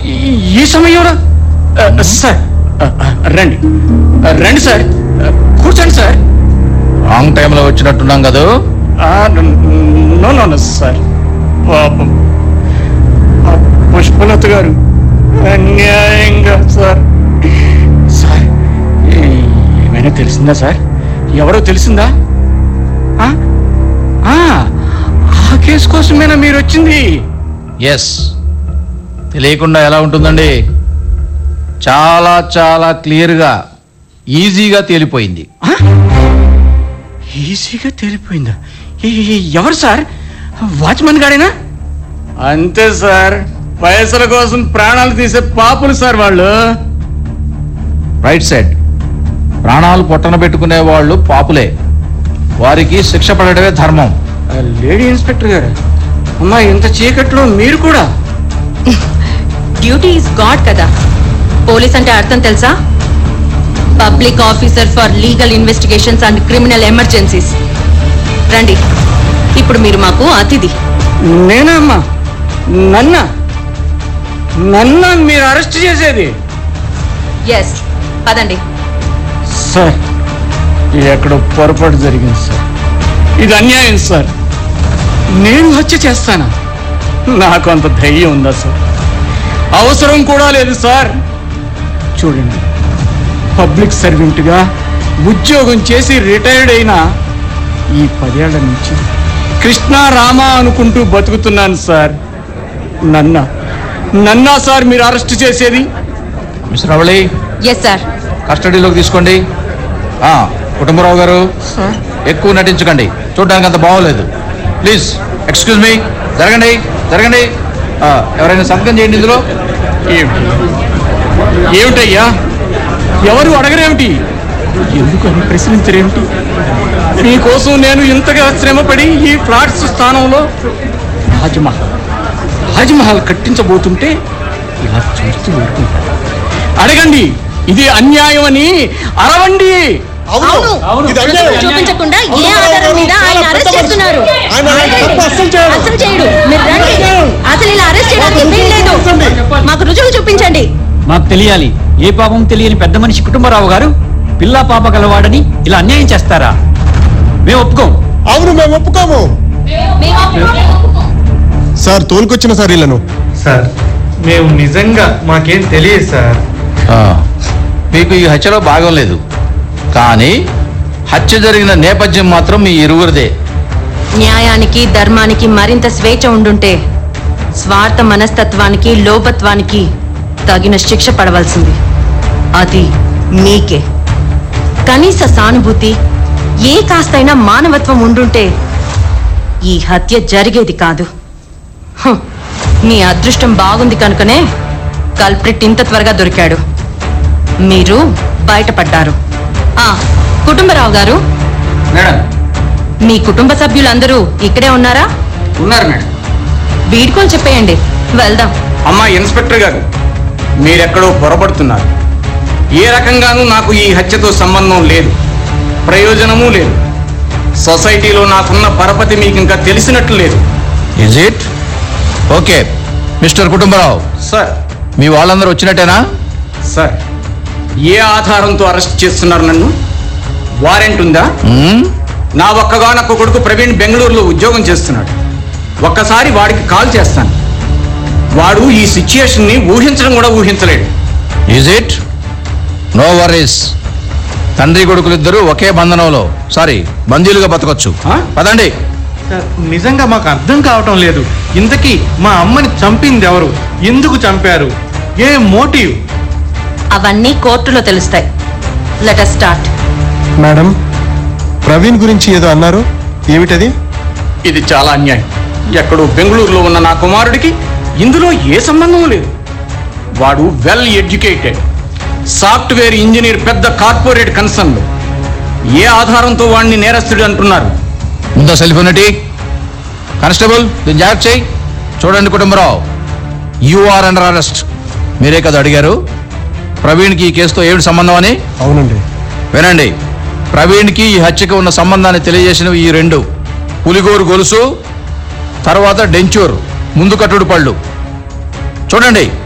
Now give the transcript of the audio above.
ఈ సమయంలో సార్ రండి రండి సార్, కూర్చోండి సార్. రాంగ్ టైంలో వచ్చినట్టున్నాం కదా. నో సార్, పాపం పుష్పలత గారు అన్యాయంగా సార్. సార్ ఏమైనా తెలిసిందా సార్? ఎవరో తెలిసిందా? ఆ కేసు కోసమేనా మీరు వచ్చింది? ఎస్, తెలియకుండా ఎలా ఉంటుందండి? చాలా చాలా క్లియర్గా ఈజీగా తేలిపోయింది. ఈజీగా తేలిపోయిందా? ఎవరు సార్? వాచ్మెన్ గాడేనా? అంతే సార్, పైసల కోసం ప్రాణాలు తీసే పాపులు సార్ వాళ్ళు. Right side. ప్రాణాలు పొట్టన పెట్టుకునే వాళ్ళు పాపులే, వారికి శిక్ష పడటమే ధర్మం. లేడీ ఇన్స్పెక్టర్ గారు, అమ్మా ఇంత చీకట్లో మీరు కూడా? డ్యూటీ ఈజ్ గాడ్ కదా. పోలీస్ అంటే అర్థం తెలుసా? Public officer for legal investigations and criminal emergencies. రండి, ఇప్పుడు మీరు మాకు అతిథి. నేనా అమ్మా? నన్ను మీరు అరెస్ట్ చేసేది? ఎస్, పదండి. సార్, ఎక్కడో పొరపాటు జరిగింది సార్. ఇది అన్యాయం సార్. నేను హత్య చేస్తానా? నాకు అంత ధైర్యం ఉందా సార్? అవసరం కూడా లేదు సార్. చూడండి, పబ్లిక్ సర్వెంట్గా ఉద్యోగం చేసి రిటైర్డ్ అయినా ఈ 10 ఏళ్ల నుంచి కృష్ణ రామ అనుకుంటూ బతుకుతున్నాను సార్. నన్నా సార్ మీరు అరెస్ట్ చేసేది? Mister Ravali, yes sir. కస్టడీలోకి తీసుకోండి. కుటుంబరావు గారు, ఎక్కువ నటించకండి, చూడడానికి అంత బాగోలేదు. Please excuse me. జరగండి జరగండి. ఎవరైనా సంతకం చేయండి ఇందులో. ఏమిటయ్యా, ఎవరు అడగరేమిటి? ఎందుకని ప్రశ్నించరేమిటి? మీకోసం నేను ఇంతగా శ్రమపడి ఈ ఫ్లాట్స్ స్థానంలో తాజ్మహల్ కట్టించబోతుంటే ఇలా చూస్తూ అడగండి, ఇది అన్యాయం అని అరవండి. చూపించకుండా ఏ ఆధారం మీద ఆయన అరెస్ట్ చేస్తున్నారు? అసలు చేయడు. మీరు రండి. అసలు ఇలా అరెస్ట్ చేయడానికి వీల్లేదు. మాకు రుజువు చూపించండి. మాకు తెలియాలి. ఏ పాపం తెలియని పెద్ద మనిషి కుటుంబరావు గారు పిల్లా పాప గలవాడని ఇలా అన్యాయం చేస్తారా? మేము ఒప్పుకోం. అవును, మేము ఒప్పుకోము సార్. తోలుకొచ్చిన సార్ ఇళ్ళను. సార్, మేము నిజంగా మాకేం తెలియదు సార్. మీకు ఈ హత్యలో భాగం లేదు, కానీ హత్య జరిగిన నేపథ్యం మాత్రం మీ ఇరువురిదే. న్యాయానికి ధర్మానికి మరింత స్వేచ్ఛ ఉండుంటే స్వార్థ మనస్తత్వానికి లోపత్వానికి తగిన శిక్ష పడవలసింది. అది మీకే. కనీస సానుభూతి, ఏ కాస్తైనా మానవత్వం ఉండుంటే ఈ హత్య జరిగేది కాదు. మీ అదృష్టం బాగుంది కనుకనే కల్ప్రిట్ ఇంత త్వరగా దొరికాడు. మీరు బయటపడ్డారు. కుటుంబరావు గారు, మేడం, మీ కుటుంబ సభ్యులందరూ ఇక్కడే ఉన్నారా? ఉన్నారు మేడం. వీడ్కోలు చెప్పేయండి, వెళ్దాం. అమ్మా ఇన్స్పెక్టర్ గారు, మీరెక్కడో పొరపడుతున్నారు. ఏ రకంగానూ నాకు ఈ హత్యతో సంబంధం లేదు, ప్రయోజనమూ లేదు. సొసైటీలో నాకున్న పరపతి మీకు ఇంకా తెలిసినట్లు లేదు. Is it okay mister Kutumbarao? Sir, మీ వాళ్ళందరూ వచ్చినట్టేనా? సార్, ఏ ఆధారంతో అరెస్ట్ చేస్తున్నారు నన్ను? వారెంట్ ఉందా? నా ఒక్కగానొక్క కొడుకు ప్రవీణ్ బెంగళూరులో ఉద్యోగం చేస్తున్నాడు. ఒక్కసారి వాడికి కాల్ చేస్తాను. వాడు ఈ సిచ్యుయేషన్ని ఊహించడం కూడా ఊహించలేడు. Is it? No worries. తండ్రి కొడుకులిద్దరూ ఒకే బంధనంలో బందీలుగా బతకొచ్చు. పదండి. నిజంగా మాకు అర్థం కావటం లేదు. ఇంతకీ మా అమ్మని చంపింది ఎవరు? ఎందుకు చంపారు? ఏ మోటివ్? అవన్నీ కోర్టులో తెలుస్తాయి. Let us start. Madam, Praveen గురించి ఏదో అన్నారు, ఏమిటది? ఇది చాలా అన్యాయం. ఎక్కడో బెంగళూరులో ఉన్న నా కుమారుడికి ఇందులో ఏ సంబంధం లేదు. వాడు వెల్ ఎడ్యుకేటెడ్ సాఫ్ట్వేర్ ఇంజనీర్, పెద్ద కార్పొరేట్ కన్సర్న్లో. ఏ ఆధారంతో వాడిని నేరస్తుడు అంటున్నారు? ముందు సెల్ఫోనిటీ. కానిస్టేబుల్, దీన్ని జాగ్రత్త చేయి. చూడండి Kutumbarao, you are under arrest. మీరే కదా అడిగారు ప్రవీణ్కి ఈ కేసుతో ఏమిటి సంబంధం అని? అవునండి. వినండి, ప్రవీణ్కి ఈ హత్యకు ఉన్న సంబంధాన్ని తెలియజేసినవి ఈ రెండు: పులిగోరు గొలుసు, తర్వాత డెంచూర్ ముందు కట్టుడు పళ్ళు. చూడండి.